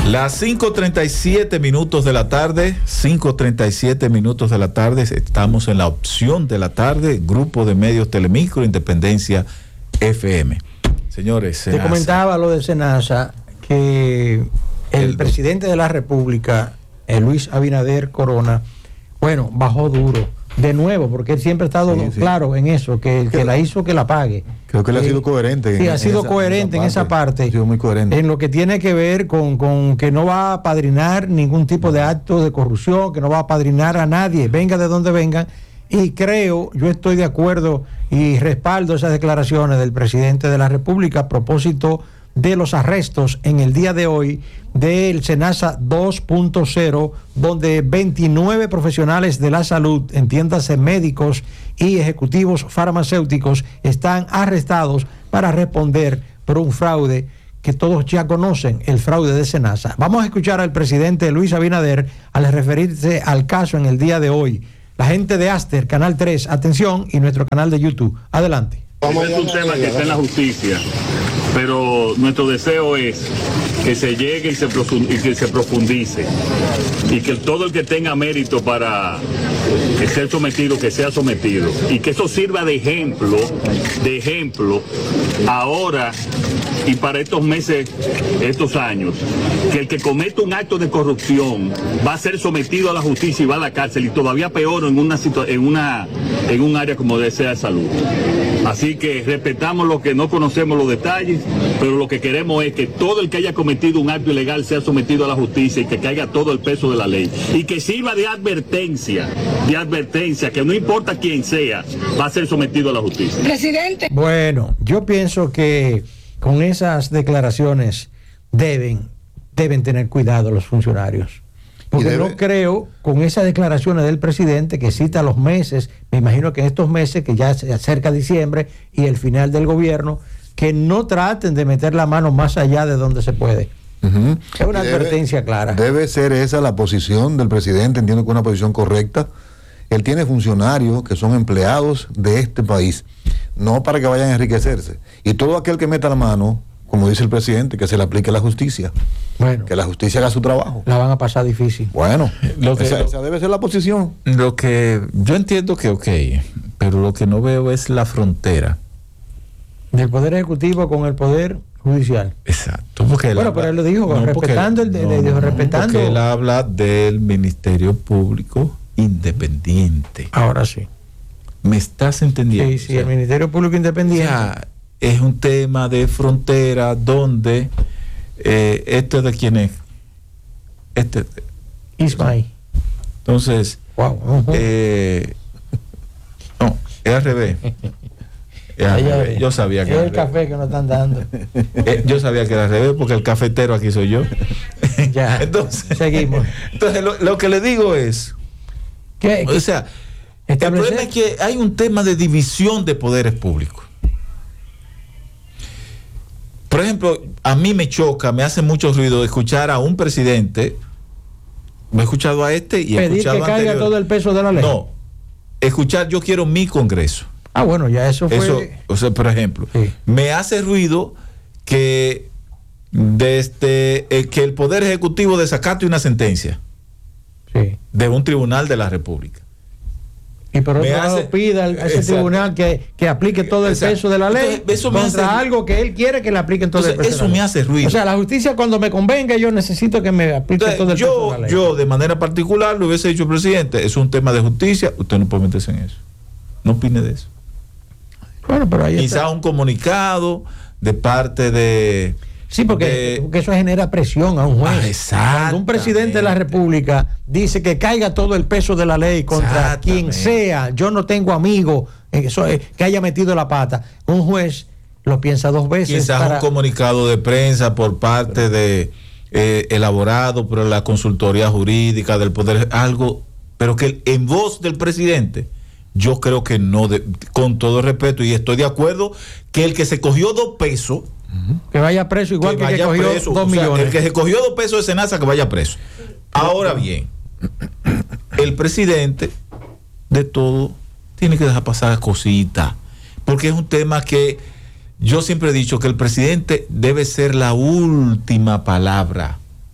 Las 5:37 minutos de la tarde, 5:37 minutos de la tarde, estamos en la opción de la tarde, Grupo de Medios Telemicro, Independencia FM. Señores, Senasa. Te comentaba lo de Senasa, que el presidente de la República, Luis Abinader Corona, bueno, bajó duro. De nuevo, porque él siempre ha estado claro en eso, que el que la hizo, que la pague. Creo que él ha sido coherente. Sí, ha sido coherente en esa parte. Ha sido muy coherente. En lo que tiene que ver con que no va a apadrinar ningún tipo de acto de corrupción, que no va a apadrinar a nadie, venga de donde venga. Y creo, yo estoy de acuerdo y respaldo esas declaraciones del presidente de la República a propósito de los arrestos en el día de hoy del Senasa 2.0, donde 29 profesionales de la salud, entiéndase médicos y ejecutivos farmacéuticos, están arrestados para responder por un fraude que todos ya conocen, el fraude de Senasa. Vamos a escuchar al presidente Luis Abinader al referirse al caso en el día de hoy. La gente de Aster, Canal 3, atención, y nuestro canal de YouTube. Adelante. Es un tema que está en la justicia, pero nuestro deseo es que se llegue y que se profundice, y que todo el que tenga mérito para ser sometido, que sea sometido, y que eso sirva de ejemplo ahora y para estos meses, estos años, que el que cometa un acto de corrupción va a ser sometido a la justicia y va a la cárcel, y todavía peor en un área como desea de salud. Así que respetamos lo que no conocemos los detalles, pero lo que queremos es que todo el que haya cometido un acto ilegal sea sometido a la justicia y que caiga todo el peso de la ley. Y que sirva de advertencia, que no importa quién sea, va a ser sometido a la justicia. Presidente. Bueno, yo pienso que con esas declaraciones deben tener cuidado los funcionarios. Porque no creo, con esas declaraciones del presidente que cita los meses, me imagino que en estos meses, que ya se acerca diciembre y el final del gobierno, que no traten de meter la mano más allá de donde se puede. Es una advertencia clara. Debe ser esa la posición del presidente, entiendo que es una posición correcta. Él tiene funcionarios que son empleados de este país, no para que vayan a enriquecerse. Y todo aquel que meta la mano, como dice el presidente, que se le aplique la justicia. Bueno, que la justicia haga su trabajo. La van a pasar difícil. Bueno, esa debe ser la posición. Lo que yo entiendo que pero lo que no veo es la frontera del Poder Ejecutivo con el Poder Judicial. Exacto. Pero él lo dijo, respetando. Porque él habla del Ministerio Público Independiente. Ahora sí. ¿Me estás entendiendo? Sí, el Ministerio Público Independiente. O sea, es un tema de frontera donde ¿esto de quién es? Ismael. Entonces, no, es al revés. Yo sabía que era el café que nos están dando. Yo sabía que era al revés porque el cafetero aquí soy yo. Ya. Entonces, seguimos. Entonces, lo que le digo es, o sea, el problema es que hay un tema de división de poderes públicos. Por ejemplo, a mí me choca, me hace mucho ruido escuchar a un presidente, me he escuchado a este y he escuchado pedir que caiga todo el peso de la ley. No, escuchar yo quiero mi Congreso. Ah, bueno, ya eso fue. Eso, o sea, por ejemplo, sí. Me hace ruido que que el Poder Ejecutivo desacate una sentencia de un tribunal de la República. Y por otro lado pida a ese tribunal que aplique todo el peso de la ley. Entonces, eso contra algo que él quiere que le apliquen todo el peso. Eso me hace ruido. O sea, la justicia cuando me convenga, yo necesito que me aplique todo el peso de la ley. Yo de manera particular le hubiese dicho, presidente, es un tema de justicia, usted no puede meterse en eso. No opine de eso. Bueno, pero ahí quizá un comunicado de parte de... Sí, porque eso genera presión a un juez. Cuando un presidente de la República dice que caiga todo el peso de la ley contra quien sea, yo no tengo amigo que haya metido la pata, un juez lo piensa dos veces. Quizás un comunicado de prensa por parte de elaborado por la consultoría jurídica del Poder, algo, pero que en voz del presidente, yo creo que no, con todo respeto, y estoy de acuerdo que el que se cogió 2 pesos, que vaya preso igual que el que cogió preso, 2 millones. Sea, el que se cogió 2 pesos de Senasa, que vaya preso. Ahora bien, el presidente de todo tiene que dejar pasar cositas, porque es un tema que yo siempre he dicho que el presidente debe ser la última palabra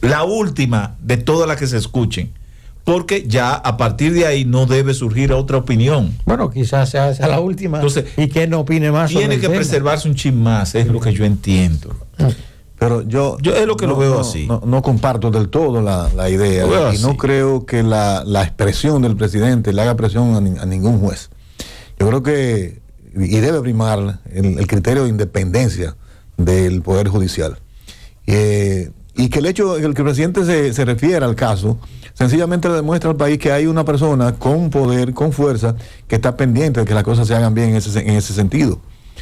la última de todas las que se escuchen, porque ya a partir de ahí no debe surgir otra opinión. Bueno, quizás sea la última. Entonces, y que no opine más. Tiene que preservarse un chin más, es lo que yo entiendo. Pero yo es lo que lo veo así. No comparto del todo la idea, y no creo que la expresión del presidente le haga presión a ningún juez. Yo creo que y debe primar el criterio de independencia del Poder Judicial. Y que el hecho de que el presidente se refiera al caso sencillamente le demuestra al país que hay una persona con poder, con fuerza, que está pendiente de que las cosas se hagan bien en ese sentido.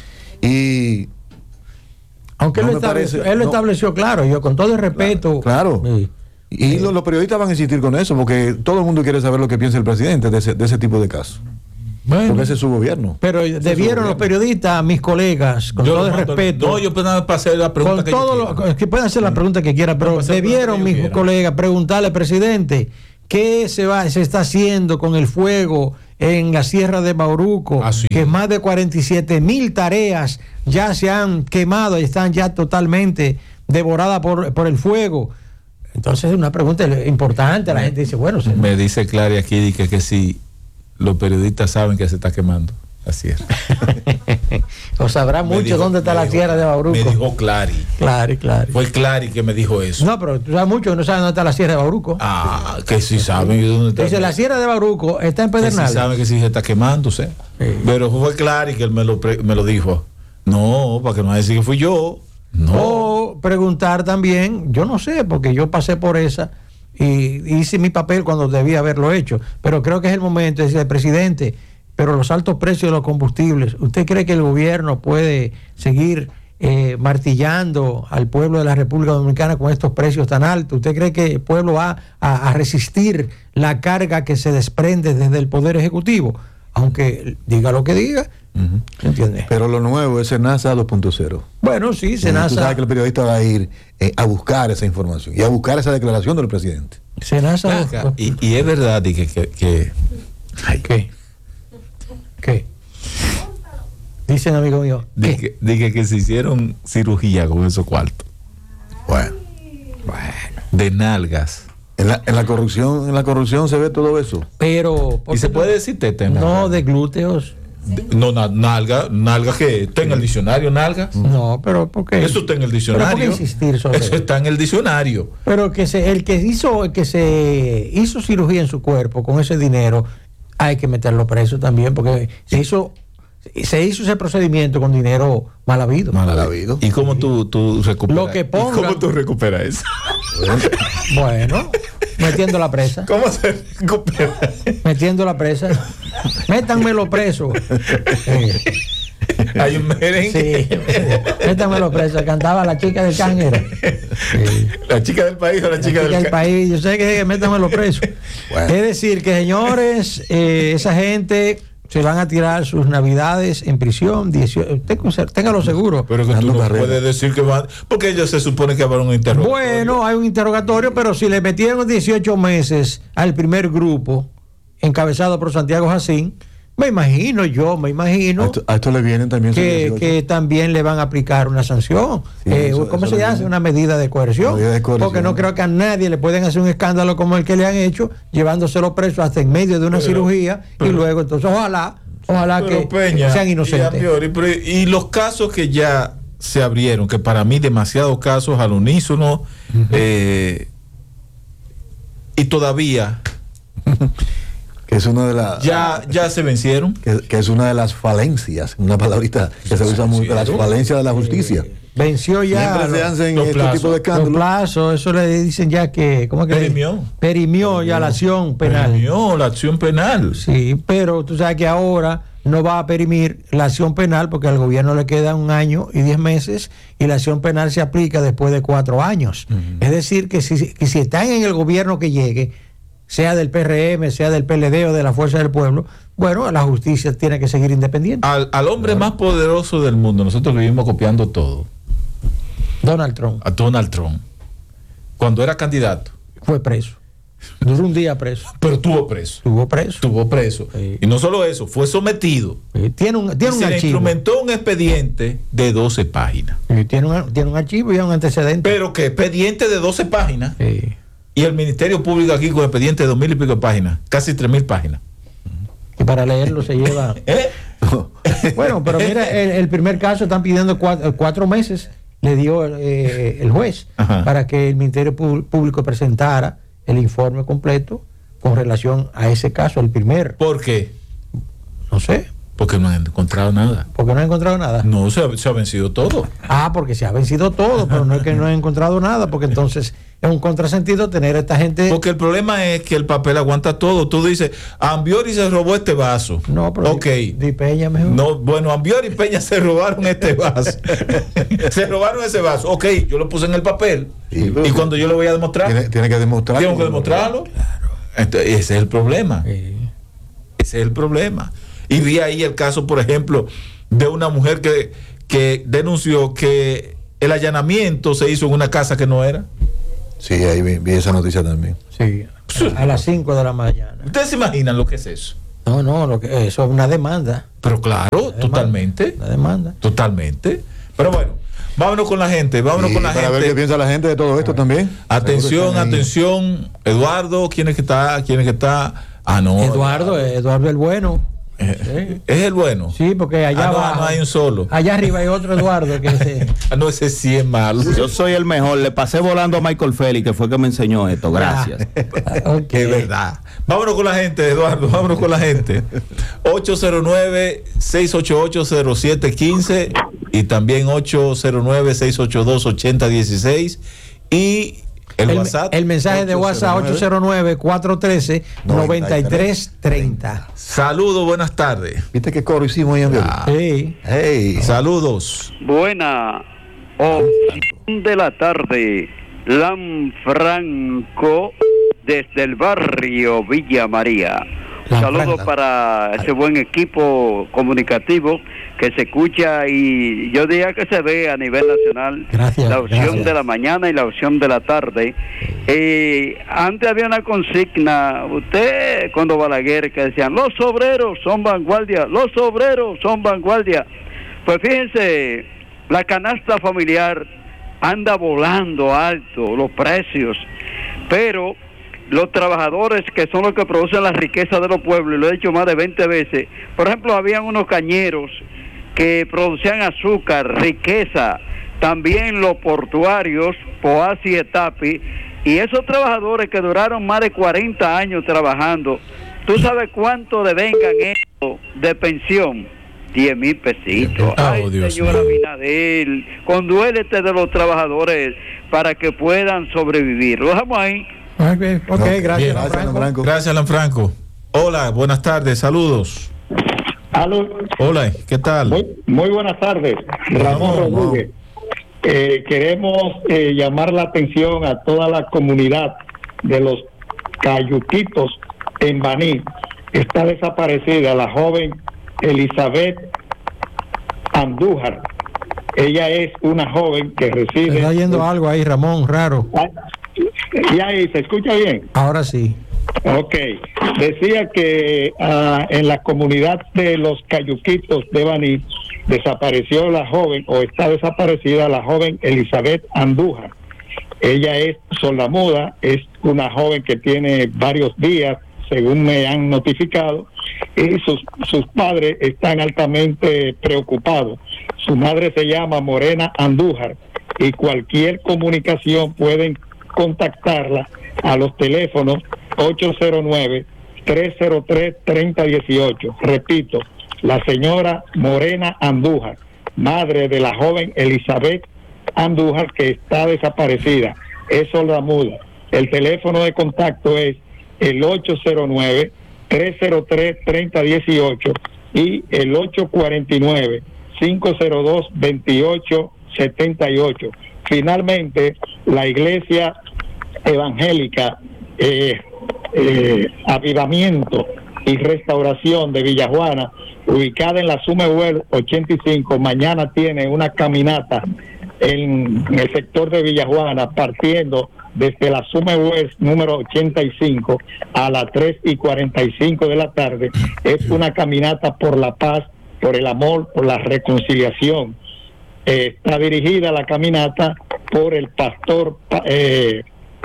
Y aunque él lo estableció claro, yo con todo el respeto. Claro. Y los periodistas van a insistir con eso, porque todo el mundo quiere saber lo que piensa el presidente de ese tipo de casos. Bueno, porque ese es su gobierno. Pero debieron los periodistas, mis colegas, con todo el respeto. No, yo puedo hacer la pregunta que yo que pueden hacer la pregunta que quieran, pero debieron, mis colegas, preguntarle al presidente qué se está haciendo con el fuego en la Sierra de Bauruco, que más de 47,000 tareas ya se han quemado y están ya totalmente devoradas por el fuego. Entonces es una pregunta importante. La gente dice, bueno... Me dice Clary aquí que sí. Los periodistas saben que se está quemando la sierra. O sabrá mucho dónde está la sierra de Bauruco. Me dijo Clary. Clary. Fue Clary que me dijo eso. No, pero tú sabes mucho que no sabes dónde está la sierra de Bauruco. Que sí saben dónde está. Dice, la sierra de Bauruco está en Pedernales. Sí saben que sí se está quemándose. Sí. Pero fue Clary que él me lo dijo. No, para que no vaya a decir que fui yo. No. O preguntar también, yo no sé, porque yo pasé por esa y hice mi papel cuando debía haberlo hecho, pero creo que es el momento de decir, presidente, pero los altos precios de los combustibles, ¿usted cree que el gobierno puede seguir martillando al pueblo de la República Dominicana con estos precios tan altos? ¿Usted cree que el pueblo va a resistir la carga que se desprende desde el Poder Ejecutivo? Aunque diga lo que diga, ¿entiendes? Pero lo nuevo es SENASA 2.0. Bueno, sí, SENASA. Tú sabes que el periodista va a ir a buscar esa información y a buscar esa declaración del presidente. SENASA. Y es verdad que ¿Qué? Dicen, amigo mío. Dije que se hicieron cirugía con esos cuartos. Bueno. De nalgas. En la corrupción se ve todo eso. Pero ¿y se puede decir teta? No, de glúteos. Nalga que está en el diccionario, nalgas. No, pero ¿por qué? Eso está en el diccionario. ¿Pero por qué insistir sobre eso? Está en el diccionario. Pero el que se hizo cirugía en su cuerpo con ese dinero, hay que meterlo preso también, porque se hizo ese procedimiento con dinero mal habido. ¿Y cómo tú recuperas? Lo que ponga, ¿y cómo tú recuperas eso? Bueno, metiendo la presa. ¿Cómo se recupera? Metiendo la presa. Métanmelo preso. Hay un merengue. Sí, métanmelo preso. Cantaba la chica del cángero. Sí. ¿La chica del país o la chica del país? Yo sé que métanmelo preso. Bueno. Es decir, que señores, esa gente se van a tirar sus navidades en prisión. Téngalo seguro. Pero que tú no puedes decir que van, porque ellos se supone que habrá un interrogatorio. Bueno, hay un interrogatorio, pero si le metieron 18 meses al primer grupo, encabezado por Santiago Jacín, me imagino. A esto le vienen también que también le van a aplicar una sanción. Sí, ¿cómo se hace? Una medida de coerción. Porque no creo que a nadie le pueden hacer un escándalo como el que le han hecho, llevándoselo preso hasta en medio de una cirugía, y luego, entonces, ojalá que Peña, sean inocentes. Y los casos que ya se abrieron, que para mí demasiados casos al unísono, y todavía... que es una de las ya se vencieron, que es una de las falencias, una palabrita que se usa mucho, las falencias de la justicia. Venció ya. Siempre se hacen este tipo de escándalos. Los plazos, eso le dicen ya que, ¿cómo que perimió ya la acción penal? Perimió la acción penal. Sí, pero tú sabes que ahora no va a perimir la acción penal porque al gobierno le queda 1 año y 10 meses y la acción penal se aplica después de 4 años. Es decir, que si están en el gobierno que llegue, sea del PRM, sea del PLD o de la Fuerza del Pueblo, bueno, la justicia tiene que seguir independiente. Al hombre más poderoso del mundo, nosotros le vimos copiando todo. Donald Trump. A Donald Trump. Cuando era candidato. Fue preso. Duró un día preso. Pero estuvo preso. Estuvo preso. Sí. Y no solo eso, fue sometido. Sí. Tiene un archivo. Instrumentó un expediente de 12 páginas. Sí, tiene un archivo y un antecedente. Pero que expediente de 12 páginas. Sí. Y el Ministerio Público aquí con expediente de 2,000 y pico de páginas. Casi 3,000 páginas. Y para leerlo se lleva... Bueno, pero mira, el primer caso están pidiendo 4 meses, le dio el juez, para que el Ministerio Público presentara el informe completo con relación a ese caso, el primero. ¿Por qué? No sé. Porque no han encontrado nada. ¿Por qué no han encontrado nada? No, se ha vencido todo. Porque se ha vencido todo, pero no es que no han encontrado nada, porque entonces es un contrasentido tener a esta gente. Porque el problema es que el papel aguanta todo. Tú dices, Ambiori se robó este vaso. No, pero Di Peña mejor. No, bueno, Ambiori y Peña se robaron este vaso. Se robaron ese vaso. Ok, yo lo puse en el papel. Sí, y cuando yo lo voy a demostrar. Tiene que demostrarlo. Tengo que demostrarlo. Claro. Entonces, ese es el problema. Sí. Ese es el problema. Y vi ahí el caso, por ejemplo, de una mujer que denunció que el allanamiento se hizo en una casa que no era. Sí, ahí vi esa noticia también. Sí, a las 5 de la mañana. ¿Ustedes se imaginan lo que es eso? No, eso es una demanda. Pero claro, totalmente. Una demanda. Totalmente. Pero bueno, vámonos con la gente, para ver qué piensa la gente de todo esto también. Atención, Eduardo, ¿quién es que está? No. Eduardo el bueno. Sí. ¿Es el bueno? Sí, porque allá abajo no hay un solo. Allá arriba hay otro Eduardo que no, ese sí es malo. Yo soy el mejor. Le pasé volando a Michael Félix, que fue que me enseñó esto. Gracias. Okay. Es verdad. Vámonos con la gente, Eduardo. Vámonos con la gente. 809-688-0715 y también 809-682-8016 y el WhatsApp. El mensaje de WhatsApp 809-413-9330. Saludos, buenas tardes. ¿Viste qué coro hicimos ahí en Sí. Hey. Saludos. Buena opción de la tarde. Lanfranco desde el barrio Villa María. Saludos para ese buen equipo comunicativo que se escucha y yo diría que se ve a nivel nacional. La opción de la mañana y la opción de la tarde. Antes había una consigna, usted cuando Balaguer, que decían, los obreros son vanguardia, los obreros son vanguardia. Pues fíjense, la canasta familiar anda volando alto, los precios, pero los trabajadores que son los que producen la riqueza de los pueblos, y lo he dicho más de 20 veces, por ejemplo, habían unos cañeros que producían azúcar, riqueza, también los portuarios, Poasi y Etapi, y esos trabajadores que duraron más de 40 años trabajando, ¿tú sabes cuánto devengan esto de pensión? 10,000 pesitos. Ay, Dios señora Abinader, conduélete de los trabajadores para que puedan sobrevivir. Lo dejamos ahí. Okay, gracias, Lanfranco. Gracias, Lanfranco. Hola, buenas tardes, saludos. Aló. Hola, ¿qué tal? Muy buenas tardes, Ramón Rodríguez. Queremos llamar la atención a toda la comunidad de los Cayuquitos en Baní. Está desaparecida la joven Elizabeth Andújar. Ella es una joven que reside... Está yendo algo ahí, Ramón, raro. ¿Y ahí se escucha bien? Ahora sí. Ok. Decía que en la comunidad de los Cayuquitos de Baní desapareció la joven, o está desaparecida la joven Elizabeth Andújar. Ella es sordomuda, es una joven que tiene varios días, según me han notificado, y sus padres están altamente preocupados. Su madre se llama Morena Andújar y cualquier comunicación pueden contactarla a los teléfonos 809-303-3018. Repito, la señora Morena Andújar, madre de la joven Elizabeth Andújar, que está desaparecida, es sordomuda. El teléfono de contacto es el 809-303-3018 y el 849-502-2878. Finalmente, la iglesia evangélica Avivamiento y Restauración de Villajuana, ubicada en la Sumehuel 85, mañana tiene una caminata en el sector de Villajuana, partiendo desde la Summer West número 85 a las 3:45 de la tarde. Es una caminata por la paz, por el amor, por la reconciliación. Está dirigida la caminata por el pastor, ay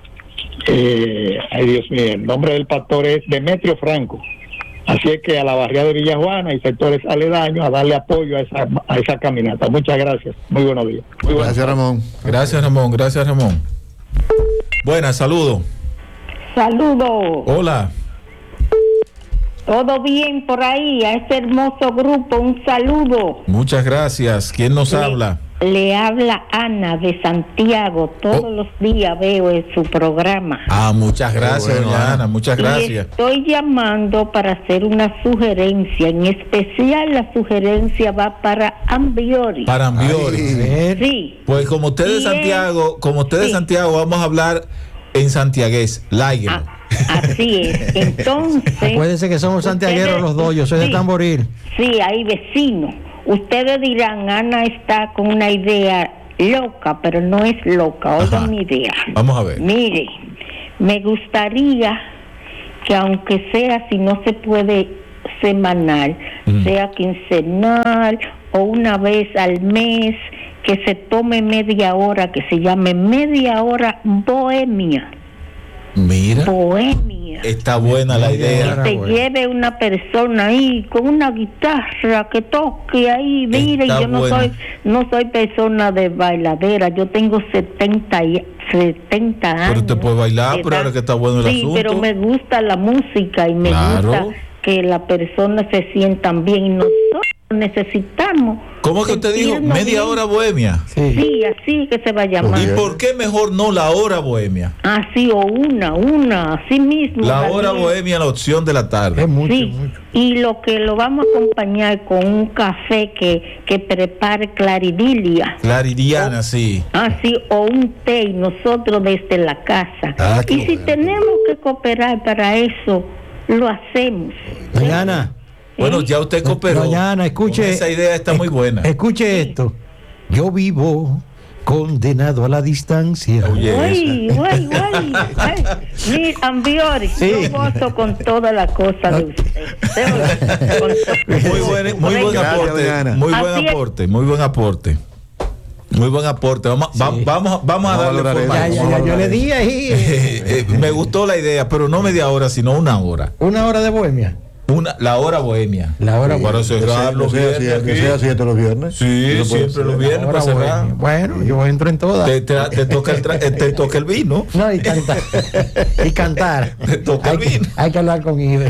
Dios mío, el nombre del pastor es Demetrio Franco. Así es que a la barriada de Villajuana y sectores aledaños a darle apoyo a esa caminata. Muchas gracias. Muy buenos días. Gracias, Ramón. Gracias, Ramón. Gracias, Ramón. Buenas, saludos. Saludos. Hola. ¿Todo bien por ahí? A este hermoso grupo, un saludo. Muchas gracias. ¿Quién nos habla? Le habla Ana de Santiago. Todos los días veo en su programa. Muchas gracias, doña Ana. Muchas gracias. Y estoy llamando para hacer una sugerencia. En especial la sugerencia va para Ambiori. Para Ambiori. Sí. Pues como usted de Santiago, de Santiago, vamos a hablar en santiagués. Láiguelo. Así es. Entonces, acuérdense que somos santiagueros los dos. Yo soy de Tamboril. Sí, hay vecinos. Ustedes dirán, Ana está con una idea loca, pero no es loca. Oigan mi idea. Vamos a ver. Mire, me gustaría que aunque sea, si no se puede semanal, sea quincenal o una vez al mes, que se tome media hora, que se llame media hora bohemia. Mira. Bohemia. Está buena la idea. Que te lleve una persona ahí con una guitarra que toque ahí. Mire, yo no soy persona de bailadera. Yo tengo 70 años. Pero usted puede bailar, pero ahora que está bueno el asunto. Sí, pero me gusta la música y me gusta que las personas se sientan bien. Y nosotros necesitamos. ¿Cómo que usted dijo? ¿Media hora bohemia? Sí, así que se va a llamar. ¿Y por qué mejor no la hora bohemia? Así, o una, así mismo. La hora bohemia, la opción de la tarde. Es mucho, sí, mucho. Y lo que lo vamos a acompañar con un café que prepare Claridilia. Claridiana, sí. Así, o un té, y nosotros desde la casa. Y si tenemos que cooperar para eso, lo hacemos. Mañana. Bueno, ya usted cooperó. Doña Ana, escuche. Esa idea está muy buena. Escuche esto. Yo vivo condenado a la distancia. Uy. Mira, Ambiori, yo voto con toda la cosa de usted. Muy buen aporte. Muy buen aporte. Vamos a darle forma. Ya, yo le di ahí. Me gustó la idea, pero no media hora, sino una hora. ¿Una hora de bohemia? La hora bohemia. La hora para cerrar los viernes. Que sea 7 los viernes. Sí, siempre los viernes para cerrar. Bueno, yo entro en todas. Te toca el vino. No, y cantar. Te toca el vino. Hay que hablar con Ibe.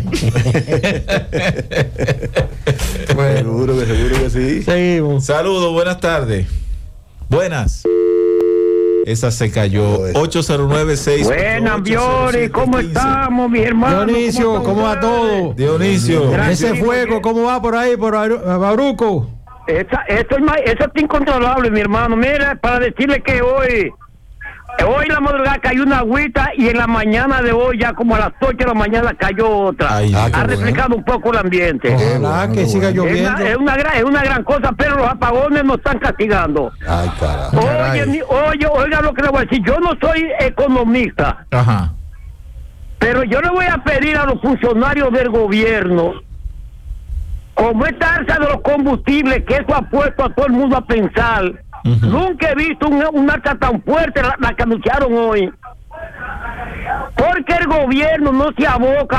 Bueno, seguro que sí. Seguimos. Saludos, buenas tardes. Buenas. Esa se cayó. 809-6. Buenas, Ambiori, ¿cómo estamos, mi hermano? Dionisio, ¿cómo va todo? Dionisio. Ese fuego, ¿cómo va por ahí, por Bauruco? Eso está incontrolable, mi hermano. Mira, para decirle que hoy en la madrugada cayó una agüita y en la mañana de hoy, ya como a las 8 de la mañana, cayó otra. Ha reflejado un poco el ambiente. Ojalá que siga lloviendo. Es una gran cosa, pero los apagones nos están castigando. Ay, carajo. Oiga lo que le voy a decir. Yo no soy economista. Ajá. Pero yo le voy a pedir a los funcionarios del gobierno, como esta alza de los combustibles, que eso ha puesto a todo el mundo a pensar. Nunca he visto una alza tan fuerte, la que anunciaron hoy. Porque el gobierno no se aboca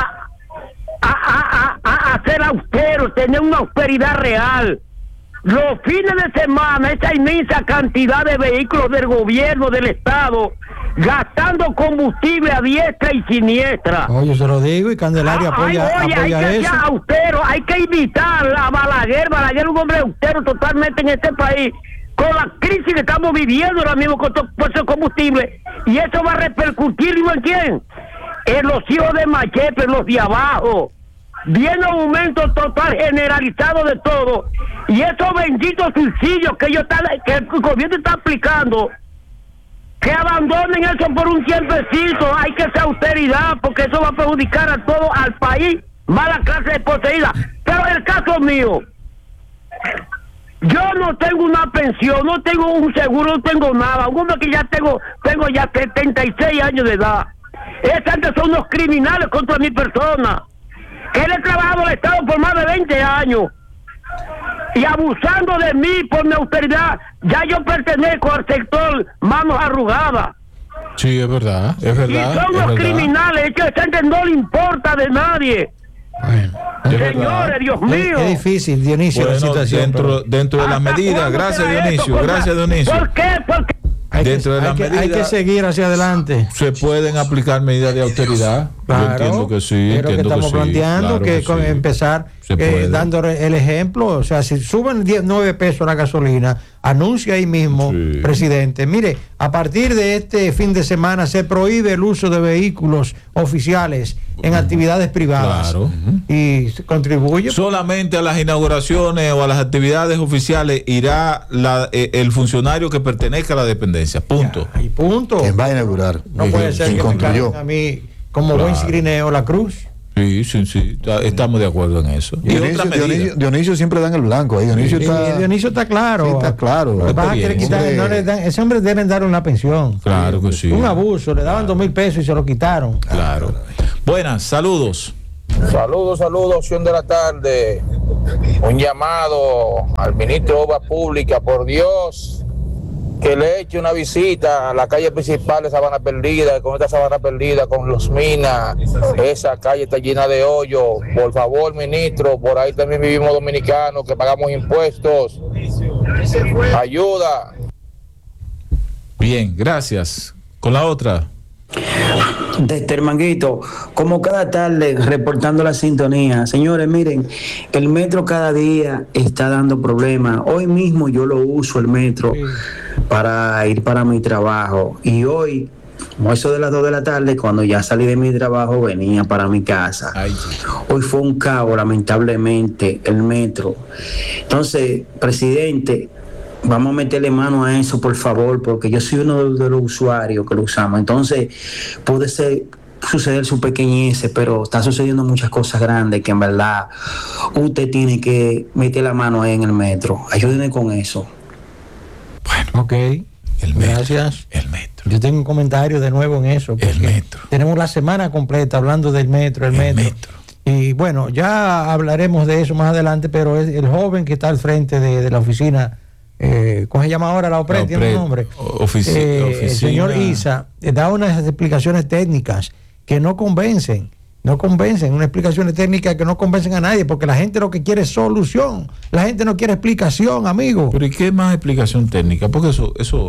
a ser austero, tener una austeridad real. Los fines de semana, esa inmensa cantidad de vehículos del gobierno, del Estado, gastando combustible a diestra y siniestra. Oye, se lo digo, y Candelaria apoya hay que eso. ser austero, hay que invitar a Balaguer. Balaguer es un hombre austero totalmente en este país, con la crisis que estamos viviendo ahora mismo con todo el combustible. Y eso va a repercutir, ¿digo en quién? En los hijos de Machete, en los de abajo. Viene un aumento total generalizado de todo, y esos benditos subsidios que el gobierno está aplicando, que abandonen eso por un 100 pesitos. Hay que hacer austeridad, porque eso va a perjudicar a todo al país, mala clase de poseída. Pero el caso mío, Yo no tengo una pensión, no tengo un seguro, no tengo nada. Un hombre que ya tengo ya 76 años de edad. Esa gente son unos criminales contra mi persona. Que él he trabajado al Estado por más de 20 años. Y abusando de mí por mi austeridad, ya yo pertenezco al sector manos arrugadas. Sí, es verdad, es verdad. Y son los criminales, es que a esa gente no le importa de nadie. Bueno, señores, Dios mío. Es difícil, Dionisio, bueno, la situación. Dentro de las medidas, gracias Dionisio, gracias Dionisio. ¿Por qué? Dentro de las medidas hay que seguir hacia adelante. Se pueden aplicar medidas de austeridad. Claro, yo entiendo que sí. Pero que estamos planteando claro con sí. empezar dando el ejemplo. O sea, si suben 9 pesos la gasolina, anuncia ahí mismo, presidente, mire, a partir de este fin de semana se prohíbe el uso de vehículos oficiales en actividades privadas. Claro. Y contribuye. Solamente a las inauguraciones o a las actividades oficiales irá el funcionario que pertenezca a la dependencia. Punto. Y punto. ¿Quién va a inaugurar? No puede ser que me carguen a mí como buen cirineo la cruz. Sí, estamos de acuerdo en eso. Dionisio siempre da en el blanco ahí. Dionisio está claro. Sí, está claro. Ese hombre deben darle una pensión. Claro que sí. Un abuso, le daban 2,000 pesos y se lo quitaron. Claro. Buenas, saludos. Saludos, opción de la tarde. Un llamado al ministro de Obras Públicas, por Dios, que le eche una visita a la calle principal de Sabana Perdida, con esta Sabana Perdida, con los minas, esa calle está llena de hoyos. Por favor, ministro, por ahí también vivimos dominicanos que pagamos impuestos. Ayuda. Bien, gracias. Con la otra. Desde el Manguito, como cada tarde, reportando la sintonía. Señores, miren, el metro cada día está dando problemas. Hoy mismo yo lo uso el metro para ir para mi trabajo. Y hoy, como eso de las 2 de la tarde, cuando ya salí de mi trabajo, venía para mi casa. Hoy fue un caos, lamentablemente, el metro. Entonces, presidente, vamos a meterle mano a eso, por favor, porque yo soy uno de los usuarios que lo usamos. Entonces, puede suceder su pequeñez, pero está sucediendo muchas cosas grandes que en verdad usted tiene que meter la mano ahí en el metro. Ayúdenme con eso. Bueno, ok. Gracias. El metro. Yo tengo un comentario de nuevo en eso. El metro. Tenemos la semana completa hablando del metro, el metro. Y bueno, ya hablaremos de eso más adelante, pero es el joven que está al frente de la oficina. ¿Cómo se llama ahora la OPRED? ¿Tiene un nombre? El señor Isa da unas explicaciones técnicas que no convencen, unas explicaciones técnicas que no convencen a nadie, porque la gente lo que quiere es solución, la gente no quiere explicación, amigo. Pero ¿y qué más explicación técnica? Porque eso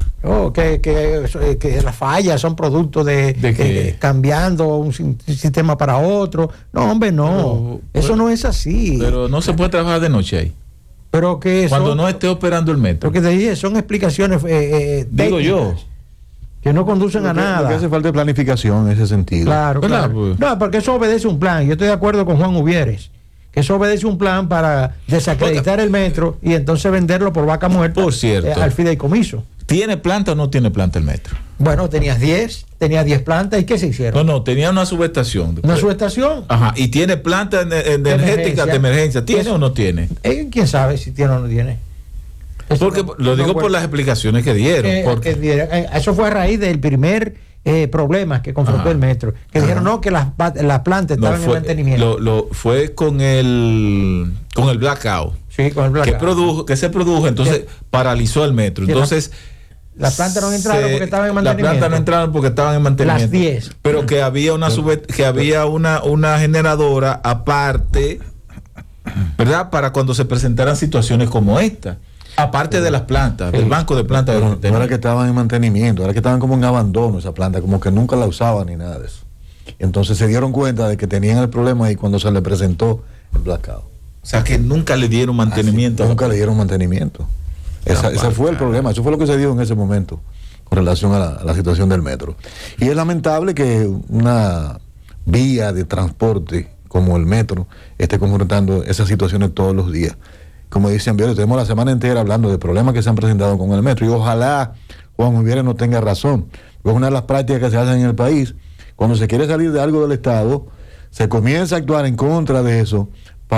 que las fallas son producto de cambiando un sistema para otro. No, hombre, no. Eso no es así. Pero no se puede trabajar de noche ahí. Pero que cuando no esté operando el metro. Lo que te dije son explicaciones digo yo que no conducen a nada. Porque hace falta de planificación en ese sentido. Claro. No, porque eso obedece un plan. Yo estoy de acuerdo con Juan Uvieres, que eso obedece un plan para desacreditar el metro y entonces venderlo por vaca muerta. Por cierto, al fideicomiso. ¿Tiene planta o no tiene planta el metro? Bueno, tenía 10 plantas. ¿Y qué se hicieron? No, tenía una subestación. ¿Una subestación? Ajá, y tiene planta energética de emergencia. ¿Tiene o no tiene? ¿Quién sabe si tiene o no tiene? Porque lo digo por las explicaciones que dieron. Eso fue a raíz del primer problema que confrontó el metro. Que dijeron que las plantas estaban en mantenimiento. Fue con el blackout. Sí, con el blackout. Que se produjo, entonces paralizó el metro. Entonces... Las plantas no entraron porque estaban en mantenimiento. Las plantas no entraron porque estaban en mantenimiento. Las 10. Pero que había una generadora aparte, ¿verdad? Para cuando se presentaran situaciones como esta. Aparte de las plantas, del banco de plantas. No era que estaban en mantenimiento, era que estaban como en abandono esa planta, como que nunca la usaban ni nada de eso. Entonces se dieron cuenta de que tenían el problema ahí cuando se le presentó el blackout. O sea que nunca le dieron mantenimiento. Nunca le dieron mantenimiento. Ese fue el problema, eso fue lo que se dio en ese momento con relación a la situación del metro. Y es lamentable que una vía de transporte como el metro esté confrontando esas situaciones todos los días. Como dicen, tenemos la semana entera hablando de problemas que se han presentado con el metro y ojalá Juan Uvieres no tenga razón. Es una de las prácticas que se hacen en el país. Cuando se quiere salir de algo del Estado, se comienza a actuar en contra de eso para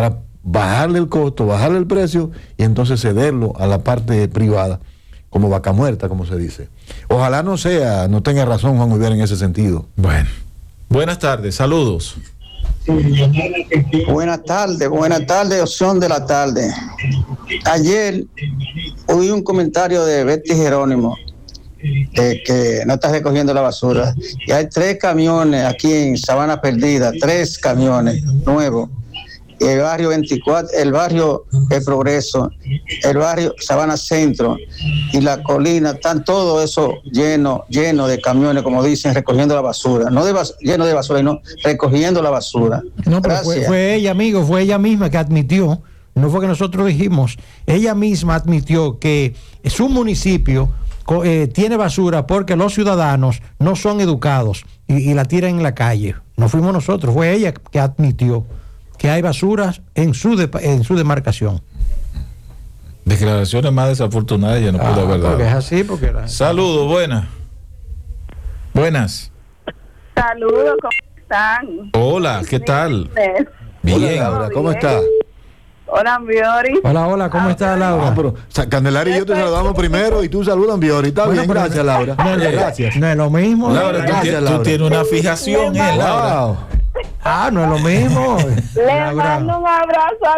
bajarle el costo, bajarle el precio y entonces cederlo a la parte privada, como vaca muerta, como se dice. Ojalá no tenga razón Juan Ubiera en ese sentido. Bueno, buenas tardes, saludos. Buenas tardes, opción de la tarde. Ayer oí un comentario de Betty Jerónimo de que no está recogiendo la basura. Y hay 3 camiones aquí en Sabana Perdida, 3 camiones nuevos. El barrio 24, el barrio El Progreso, el barrio Sabana Centro y la colina, están todo eso lleno de camiones, como dicen, recogiendo la basura. No lleno de basura, sino recogiendo la basura. No, pero fue ella, amigo, fue ella misma que admitió, no fue que nosotros dijimos, ella misma admitió que su municipio tiene basura porque los ciudadanos no son educados y la tiran en la calle. No fuimos nosotros, fue ella que admitió que hay basuras en su demarcación. Declaraciones más desafortunadas ya no puedo haber dado. Porque es así, porque saludos, buenas. Saludos, ¿cómo están? Hola, ¿qué tal? Bien. Hola, Laura, ¿cómo estás? Hola, Biori. Hola, ¿cómo está Laura? Pero Candelaria y yo te saludamos primero y tú saludas, Biori. Está bien, gracias, Laura. Gracias. No es lo mismo. Laura, tú tienes una fijación, Laura. No es lo mismo. Le mando un abrazo a